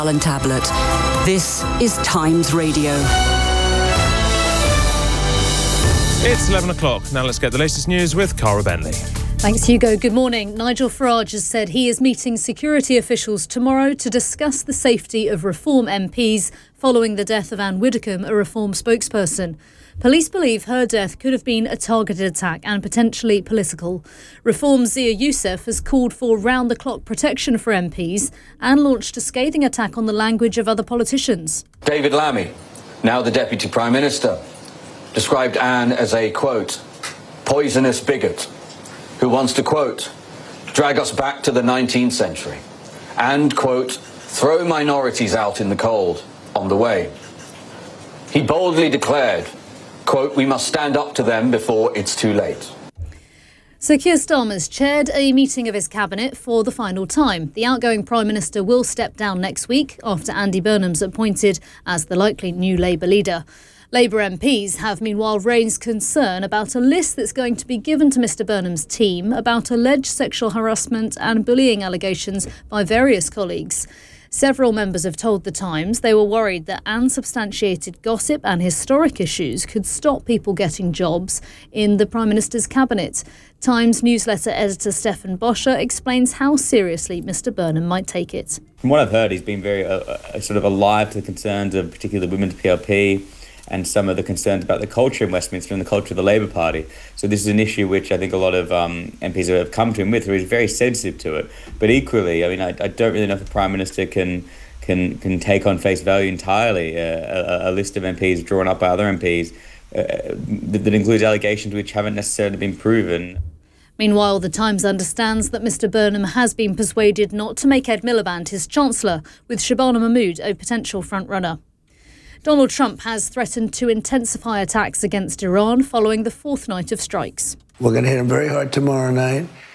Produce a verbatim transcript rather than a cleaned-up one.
and tablet. This is Times Radio. It's eleven o'clock. Now let's get the latest news with Cara Bentley. Thanks, Hugo. Good morning. Nigel Farage has said he is meeting security officials tomorrow to discuss the safety of Reform M Ps following the death of Anne Widdecombe, a Reform spokesperson. Police believe her death could have been a targeted attack and potentially political. Reform's Zia Youssef has called for round-the-clock protection for M Ps and launched a scathing attack on the language of other politicians. David Lammy, now the Deputy Prime Minister, described Anne as a, quote, poisonous bigot who wants to, quote, drag us back to the nineteenth century and, quote, throw minorities out in the cold on the way. He boldly declared, quote, we must stand up to them before it's too late. So Keir Starmer's chaired a meeting of his cabinet for the final time. The outgoing Prime Minister will step down next week after Andy Burnham's appointed as the likely new Labour leader. Labour M Ps have meanwhile raised concern about a list that's going to be given to Mr Burnham's team about alleged sexual harassment and bullying allegations by various colleagues. Several members have told The Times they were worried that unsubstantiated gossip and historic issues could stop people getting jobs in the Prime Minister's cabinet. Times newsletter editor Stefan Boscher explains how seriously Mr Burnham might take it. From what I've heard, he's been very uh, uh, sort of alive to the concerns of particularly the Women's P L P and some of the concerns about the culture in Westminster and the culture of the Labour Party. So this is an issue which I think a lot of um, M Ps have come to him with, who is very sensitive to it. But equally, I mean, I, I don't really know if the Prime Minister can can can take on face value entirely uh, a, a list of M Ps drawn up by other M Ps uh, that, that includes allegations which haven't necessarily been proven. Meanwhile, The Times understands that Mr Burnham has been persuaded not to make Ed Miliband his Chancellor, with Shabana Mahmood a potential front-runner. Donald Trump has threatened to intensify attacks against Iran following the fourth night of strikes. We're going to hit them very hard tomorrow night.